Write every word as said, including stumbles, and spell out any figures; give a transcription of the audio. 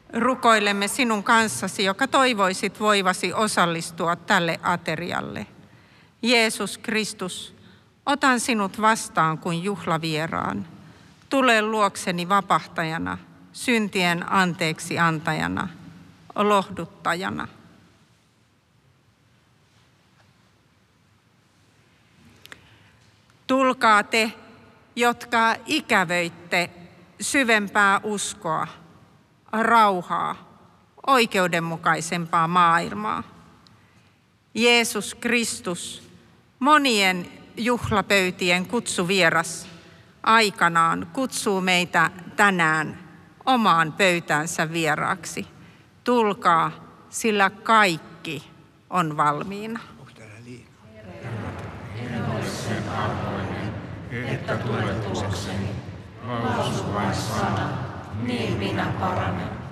Rukoilemme sinun kanssasi, joka toivoisit voivasi osallistua tälle aterialle. Jeesus Kristus, otan sinut vastaan kuin juhlavieraan. Tule luokseni vapahtajana, syntien anteeksi antajana, lohduttajana. Tulkaa te, jotka ikävöitte syvempää uskoa, rauhaa, oikeudenmukaisempaa maailmaa. Jeesus Kristus, monien juhlapöytien kutsuvieras, aikanaan kutsuu meitä tänään omaan pöytäänsä vieraaksi. Tulkaa, sillä kaikki on valmiina. En ole sen arvoinen, että tulet luokseni. Lausu vain sana, niin minä paranen.